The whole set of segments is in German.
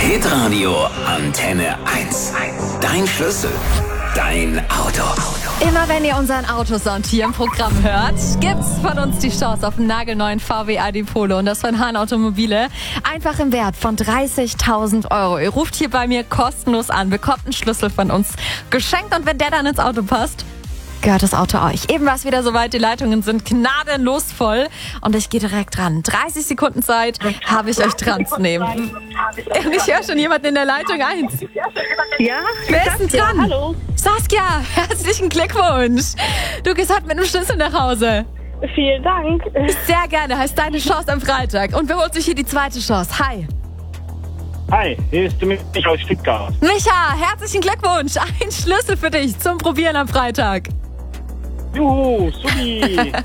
Hitradio Antenne 1. Dein Schlüssel, dein Auto. Immer wenn ihr unseren Autosound hier im Programm hört, gibt's von uns die Chance auf einen nagelneuen VW ID Polo und das von Hahn Automobile. Einfach im Wert von 30.000 Euro. Ihr ruft hier bei mir kostenlos an, bekommt einen Schlüssel von uns geschenkt und wenn der dann ins Auto passt, gehört das Auto euch. Eben war es wieder soweit, die Leitungen sind gnadenlos voll und ich gehe direkt ran. 30 Sekunden Zeit habe ich euch dran zu nehmen. Und ich höre schon jemanden in der Leitung 1. Ja? Wer ist denn dran? Hallo. Saskia, herzlichen Glückwunsch. Du gehst heute mit einem Schlüssel nach Hause. Vielen Dank. Sehr gerne, heißt deine Chance am Freitag. Und wer holt sich hier die zweite Chance? Hi. Hi, hier ist Micha aus Stuttgart. Micha, herzlichen Glückwunsch. Ein Schlüssel für dich zum Probieren am Freitag. Juhu, supi.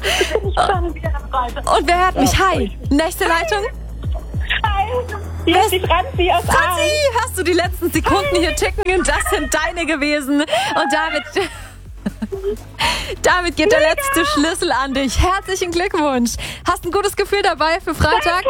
Und wer hört mich? Hi. Nächste Leitung? Hi. Hier ist die Franzi aus Franzi, Aalen. hast du die letzten Sekunden hier ticken? Und das sind deine gewesen. Und damit geht der letzte Schlüssel an dich. Herzlichen Glückwunsch. Hast ein gutes Gefühl dabei für Freitag?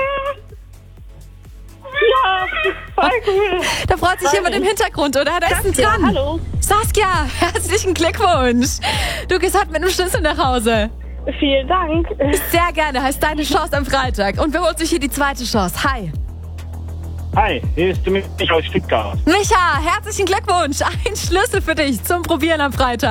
Ja, voll cool. Da freut sich jemand im Hintergrund, oder? Da ist ein Saskia, dran. hallo. Saskia, herzlichen Glückwunsch. Du gehst heute mit einem Schlüssel nach Hause. Vielen Dank. Sehr gerne, heißt deine Chance am Freitag. Und wer holt sich hier die zweite Chance? Hi. Hi, hier ist Micha aus Stuttgart. Micha, herzlichen Glückwunsch. Ein Schlüssel für dich zum Probieren am Freitag.